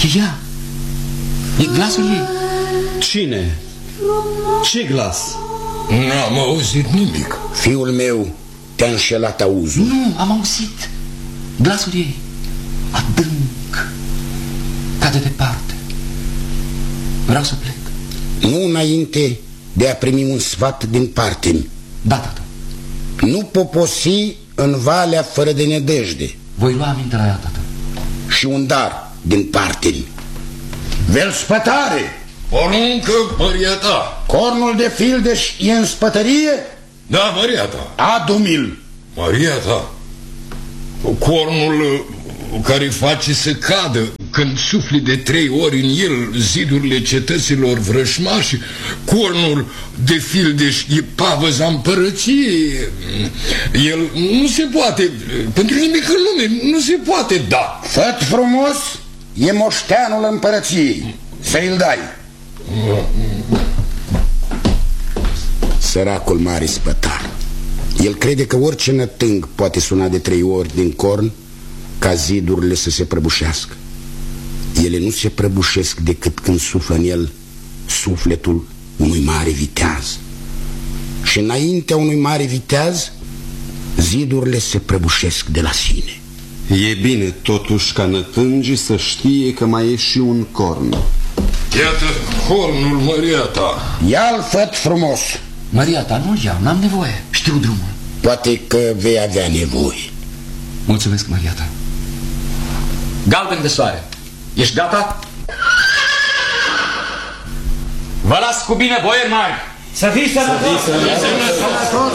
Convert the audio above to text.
E ea. E glasul ei. Cine? Ce glas? N-am auzit nimic. Fiul meu, te-a înșelat auzul. Nu, am auzit. Glasul ei. Adânc. Ca de departe. Vreau să plec. Nu înainte de a primi un sfat din partea mea. Da, tată. Nu poposi în valea fără de nedejde. Voi lua aminte la ea, tată. Și un dar din partea mea. Vel spătare! Poruncă, măria ta. Cornul de fildeș e în spătărie? Da, măria ta. Adu-mi-l. Măria ta. Cornul care face să cadă când sufli de 3 ori în el zidurile cetăților vrășmași. Cornul de fildeș e pavăza împărăției. El nu se poate, pentru nimic în lume, nu se poate da. Făt frumos e moșteanul împărăției. Să-i-l dai. Săracul mare spătar. El crede că orice nătâng poate suna de 3 ori din corn ca zidurile să se prăbușească. Ele nu se prăbușesc decât când suflă în el sufletul unui mare viteaz. Și înaintea unui mare viteaz, zidurile se prăbușesc de la sine. E bine totuși ca nătângii să știe că mai e și un corn. Iată cornul, măria ta. Ia-l, făt frumos. Maria ta, nu-l iau, n-am nevoie. Știu drumul. Poate că vei avea nevoie. Mulțumesc, Maria ta. Galben de soare, ești gata? Vă las cu bine, boieri mari. Să fii sănătos!